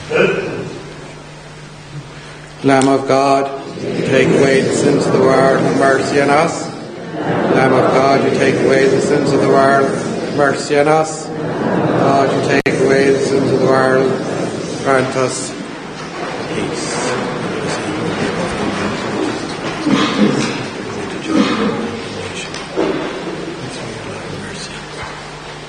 Lamb of God, you take away the sins of the world, have mercy on us. Lamb of God, you take away the sins of the world, have mercy on us. God, you take away the sins of the world, grant us peace.